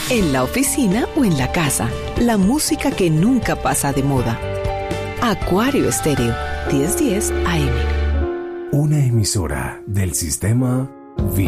en la oficina o en la casa. La música que nunca pasa de moda. Acuario Estéreo, 1010 AM. Una emisora del sistema